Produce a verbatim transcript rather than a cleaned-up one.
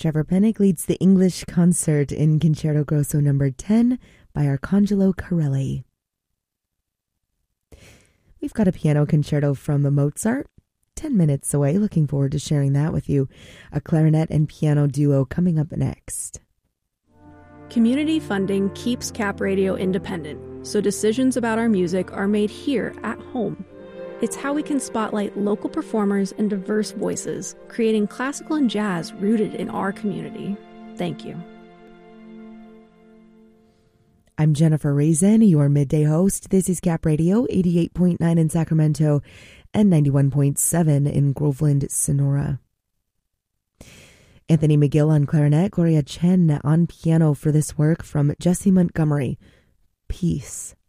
Trevor Pennick leads the English concert in Concerto Grosso number ten by Arcangelo Corelli. We've got a piano concerto from Mozart, ten minutes away. Looking forward to sharing that with you. A clarinet and piano duo coming up next. Community funding keeps Cap Radio independent, so decisions about our music are made here at home. It's how we can spotlight local performers and diverse voices, creating classical and jazz rooted in our community. Thank you. I'm Jennifer Raisin, your midday host. This is Cap Radio, eighty-eight point nine in Sacramento and ninety-one point seven in Groveland, Sonora. Anthony McGill on clarinet, Gloria Chen on piano for this work from Jesse Montgomery, Peace.